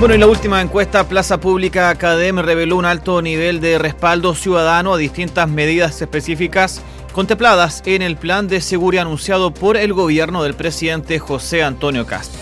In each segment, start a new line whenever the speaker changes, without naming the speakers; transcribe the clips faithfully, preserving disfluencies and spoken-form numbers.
Bueno, y la última encuesta Plaza Pública Cadem reveló un alto nivel de respaldo ciudadano a distintas medidas específicas contempladas en el plan de seguridad anunciado por el gobierno del presidente José Antonio Kast.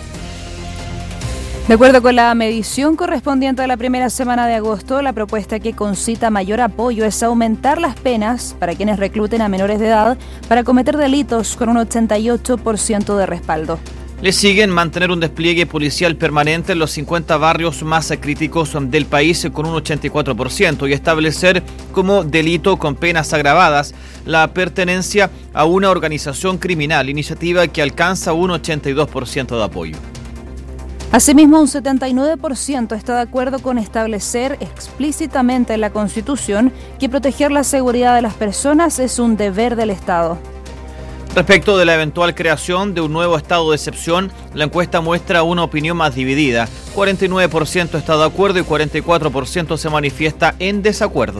De acuerdo con la medición correspondiente a la primera semana de agosto, la propuesta que concita mayor apoyo es aumentar las penas para quienes recluten a menores de edad para cometer delitos con un ochenta y ocho por ciento de respaldo.
Le siguen mantener un despliegue policial permanente en los cincuenta barrios más críticos del país con un ochenta y cuatro por ciento y establecer como delito con penas agravadas la pertenencia a una organización criminal, iniciativa que alcanza un ochenta y dos por ciento de apoyo.
Asimismo, un setenta y nueve por ciento está de acuerdo con establecer explícitamente en la Constitución que proteger la seguridad de las personas es un deber del Estado.
Respecto de la eventual creación de un nuevo estado de excepción, la encuesta muestra una opinión más dividida. cuarenta y nueve por ciento está de acuerdo y cuarenta y cuatro por ciento se manifiesta en desacuerdo.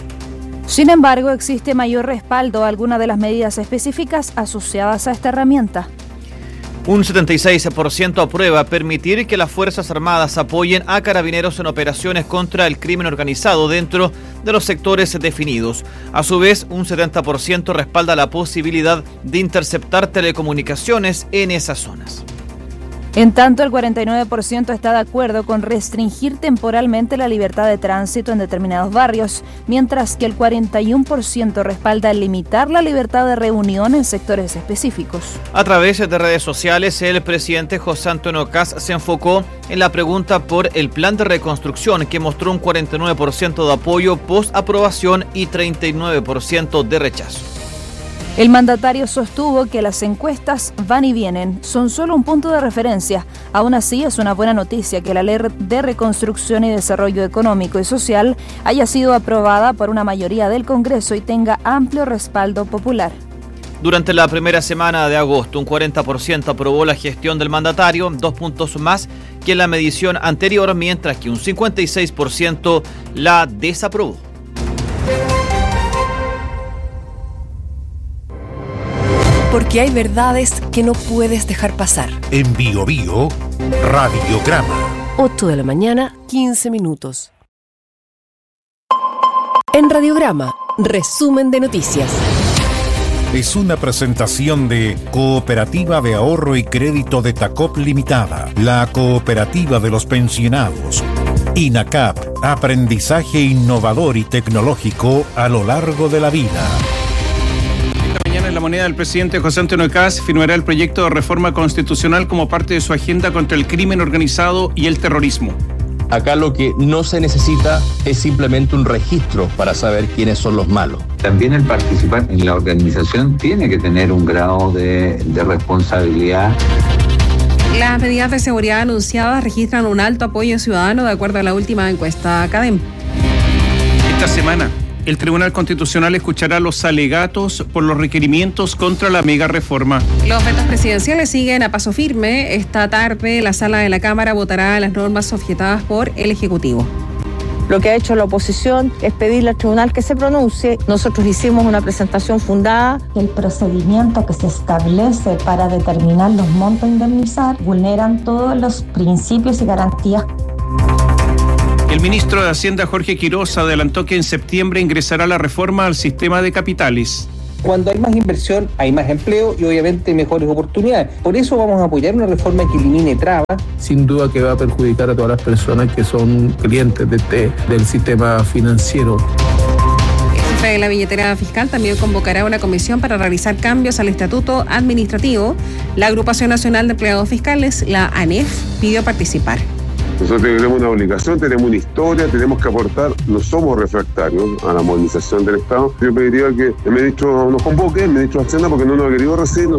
Sin embargo, existe mayor respaldo a algunas de las medidas específicas asociadas a esta herramienta.
Un setenta y seis por ciento aprueba permitir que las Fuerzas Armadas apoyen a carabineros en operaciones contra el crimen organizado dentro de los sectores definidos. A su vez, un setenta por ciento respalda la posibilidad de interceptar telecomunicaciones en esas zonas.
En tanto, el cuarenta y nueve por ciento está de acuerdo con restringir temporalmente la libertad de tránsito en determinados barrios, mientras que el cuarenta y uno por ciento respalda limitar la libertad de reunión en sectores específicos.
A través de redes sociales, el presidente José Antonio Kast se enfocó en la pregunta por el plan de reconstrucción, que mostró un cuarenta y nueve por ciento de apoyo post-aprobación y treinta y nueve por ciento de rechazo.
El mandatario sostuvo que las encuestas van y vienen, son solo un punto de referencia. Aún así, es una buena noticia que la Ley de Reconstrucción y Desarrollo Económico y Social haya sido aprobada por una mayoría del Congreso y tenga amplio respaldo popular.
Durante la primera semana de agosto, un cuarenta por ciento aprobó la gestión del mandatario, dos puntos más que en la medición anterior, mientras que un cincuenta y seis por ciento la desaprobó.
Porque hay verdades que no puedes dejar pasar.
En Bio Bio, Radiograma.
ocho de la mañana, quince minutos. En Radiograma, resumen de noticias.
Es una presentación de Cooperativa de Ahorro y Crédito de Tacop Limitada, la cooperativa de los pensionados. INACAP, aprendizaje innovador y tecnológico a lo largo de la vida.
Mañana en La Moneda, el presidente José Antonio Kast firmará el proyecto de reforma constitucional como parte de su agenda contra el crimen organizado y el terrorismo.
Acá lo que no se necesita es simplemente un registro para saber quiénes son los malos.
También el participar en la organización tiene que tener un grado de, de responsabilidad.
Las medidas de seguridad anunciadas registran un alto apoyo ciudadano de acuerdo a la última encuesta Cadem.
Esta semana, el Tribunal Constitucional escuchará los alegatos por los requerimientos contra la mega reforma.
Los vetos presidenciales siguen a paso firme. Esta tarde, la sala de la Cámara votará las normas objetadas por el Ejecutivo.
Lo que ha hecho la oposición es pedirle al tribunal que se pronuncie. Nosotros hicimos una presentación fundada.
El procedimiento que se establece para determinar los montos a indemnizar vulneran todos los principios y garantías.
El ministro de Hacienda, Jorge Quiroz, adelantó que en septiembre ingresará la reforma al sistema de capitales.
Cuando hay más inversión, hay más empleo y obviamente mejores oportunidades. Por eso vamos a apoyar una reforma que elimine trabas.
Sin duda que va a perjudicar a todas las personas que son clientes de este, del sistema financiero.
El jefe de la billetera fiscal también convocará una comisión para realizar cambios al estatuto administrativo. La Agrupación Nacional de Empleados Fiscales, la ANEF, pidió participar.
Nosotros tenemos una obligación, tenemos una historia, tenemos que aportar, no somos refractarios a la modernización del Estado. Yo pediría que el ministro nos convoque, el ministro de Hacienda, porque no nos ha querido recibir.